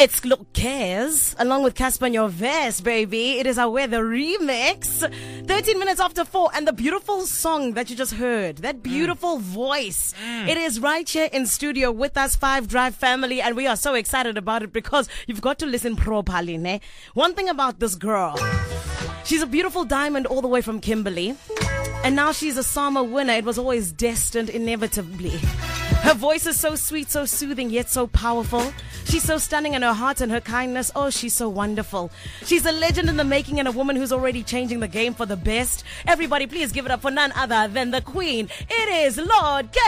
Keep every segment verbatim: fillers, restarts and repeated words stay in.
It's Lord Kez, along with Casper Nyovest, baby. It is our weather remix. thirteen minutes after four, and the beautiful song that you just heard, that beautiful mm. voice. Mm. It is right here in studio with us, Five Drive family, and we are so excited about it because you've got to listen properly, ne? One thing about this girl, she's a beautiful diamond all the way from Kimberley, and now she's a SAMA winner. It was always destined, inevitably. Her voice is so sweet, so soothing, yet so powerful. She's so stunning in her heart and her kindness. Oh, she's so wonderful. She's a legend in the making and a woman who's already changing the game for the best. Everybody, please give it up for none other than the queen. It is Lord K.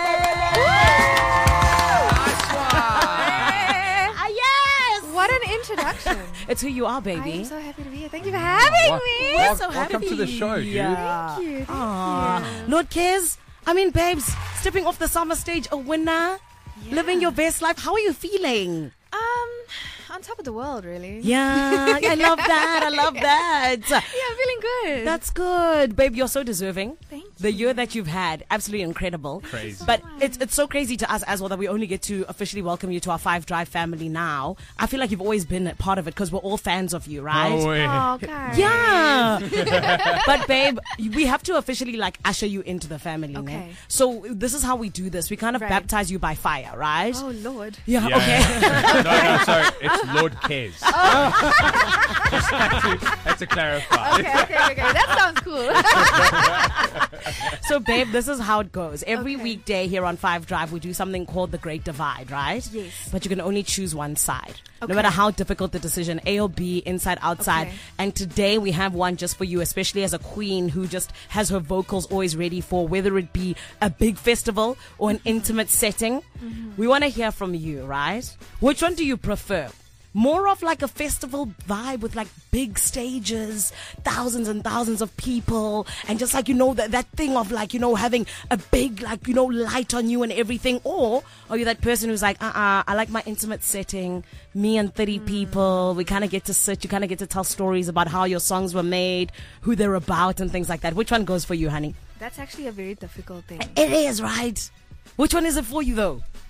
Nice one. Ah, yes. What an introduction. It's who you are, baby. I'm so happy to be here. Thank you for having Well, me. well, so happy. welcome to the show, dude. Yeah. Thank you. Thank Aww. you. Lord Kez, I mean, babes, stepping off the summer stage, a winner, Yeah. living your best life. How are you feeling? Um, on top of the world, really. Yeah, I love that. I love that. Yeah, I'm feeling good. That's good. Babe, you're so deserving. Thank you. The year that you've had, absolutely incredible. Crazy. But it's it's so crazy to us as well that we only get to officially welcome you to our Five Drive family now. I feel like you've always been a part of it because we're all fans of you, right? Oh, yeah. Oh, guys. Yeah. But babe, we have to officially like usher you into the family. Okay. Ne? So this is how we do this. We kind of Right. baptize you by fire, right? Oh, Lord. Yeah, Yeah, okay. yeah. No, no, sorry. It's Lord Kez. Just had to, had to clarify. Okay, okay, okay. That sounds cool. So, babe, this is how it goes. Every Okay. weekday here on Five Drive, we do something called the Great Divide, right? Yes. But you can only choose one side. Okay. No matter how difficult the decision, A or B, inside, outside. Okay. And today we have one just for you, especially as a queen who just has her vocals always ready for whether it be a big festival or an intimate setting. Mm-hmm. We want to hear from you, right? Which one do you prefer? More of like a festival vibe with like big stages, thousands and thousands of people, and just like, you know, that, that thing of like, you know, having a big, like, you know, light on you and everything? Or are you that person who's like, uh-uh, I like my intimate setting, me and thirty mm. people, we kind of get to sit, you kind of get to tell stories about how your songs were made, who they're about and things like that. Which one goes for you, honey? That's actually a very difficult thing. It is, right? Which one is it for you though?